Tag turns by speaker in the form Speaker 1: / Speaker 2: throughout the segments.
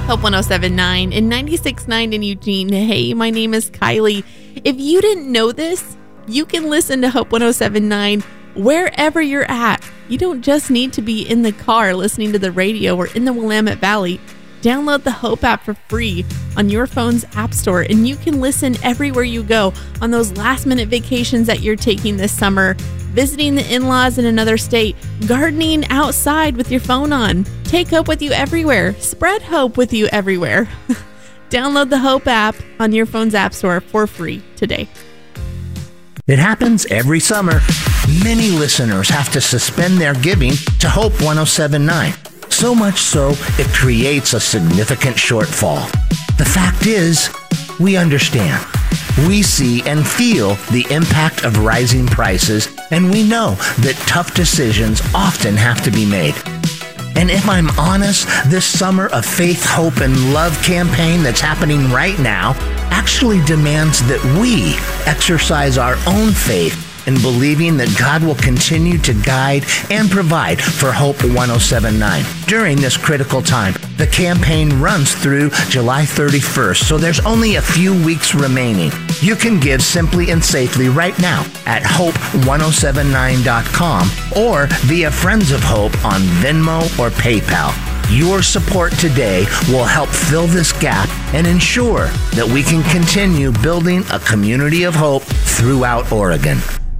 Speaker 1: Hope 107.9 and 96.9 in Eugene. Hey, my name is Kylie. If you didn't know this, you can listen to Hope 107.9 wherever you're at. You don't just need to be in the car listening to the radio or in the Willamette Valley. Download the Hope app for free on your phone's app store, and you can listen everywhere you go on those last-minute vacations that you're taking this summer, visiting the in-laws in another state, gardening outside with your phone on. Take Hope with you everywhere. Spread hope with you everywhere. Download the Hope app on your phone's app store for free today.
Speaker 2: It happens every summer. Many listeners have to suspend their giving to Hope 107.9. So much so, it creates a significant shortfall. The fact is, we understand. We see and feel the impact of rising prices, and we know that tough decisions often have to be made. And if I'm honest, this Summer of Faith, Hope, and Love campaign that's happening right now actually demands that we exercise our own faith in believing that God will continue to guide and provide for Hope 107.9 during this critical time. The campaign runs through July 31st, so there's only a few weeks remaining. You can give simply and safely right now at hope1079.com or via Friends of Hope on Venmo or PayPal. Your support today will help fill this gap and ensure that we can continue building a community of hope throughout Oregon.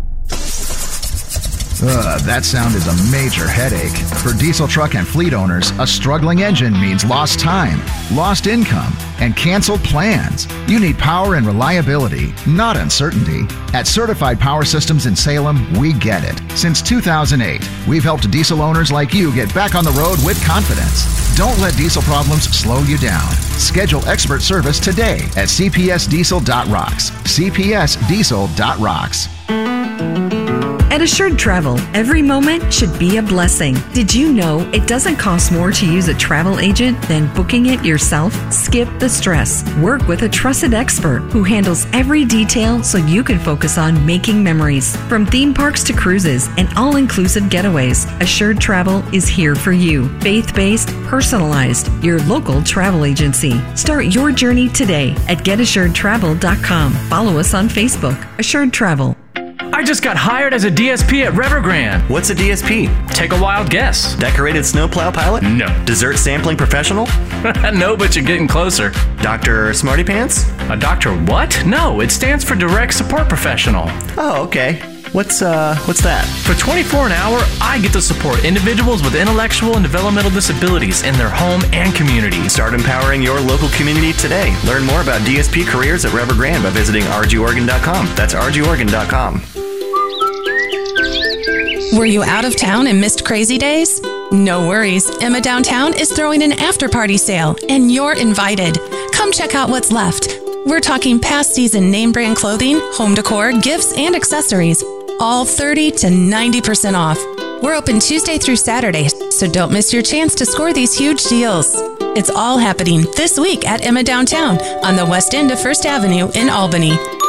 Speaker 3: That sound is a major headache. For diesel truck and fleet owners, a struggling engine means lost time, lost income, and canceled plans. You need power and reliability, not uncertainty. At Certified Power Systems in Salem, we get it. Since 2008, we've helped diesel owners like you get back on the road with confidence. Don't let diesel problems slow you down. Schedule expert service today at cpsdiesel.rocks. cpsdiesel.rocks.
Speaker 4: At Assured Travel, every moment should be a blessing. Did you know it doesn't cost more to use a travel agent than booking it yourself? Skip the stress. Work with a trusted expert who handles every detail so you can focus on making memories. From theme parks to cruises and all-inclusive getaways, Assured Travel is here for you. Faith-based, personalized, your local travel agency. Start your journey today at getassuredtravel.com. Follow us on Facebook. Assured Travel.
Speaker 5: I just got hired as a DSP at Evergrande.
Speaker 6: What's a DSP?
Speaker 5: Take a wild guess.
Speaker 6: Decorated snowplow pilot?
Speaker 5: No.
Speaker 6: Dessert sampling professional?
Speaker 5: No, but you're getting closer.
Speaker 6: Dr. Smarty Pants?
Speaker 5: A doctor what? No, it stands for Direct Support Professional.
Speaker 6: Oh, okay. What's that?
Speaker 5: For $24 an hour, I get to support individuals with intellectual and developmental disabilities in their home and community.
Speaker 6: Start empowering your local community today. Learn more about DSP careers at Evergrande by visiting rgoregon.com. That's rgoregon.com.
Speaker 7: Were you out of town and missed Crazy Days? No worries. Emma Downtown is throwing an after-party sale, and you're invited. Come check out what's left. We're talking past season name brand clothing, home decor, gifts, and accessories. All 30 to 90% off. We're open Tuesday through Saturday, so don't miss your chance to score these huge deals. It's all happening this week at Emma Downtown on the west end of First Avenue in Albany.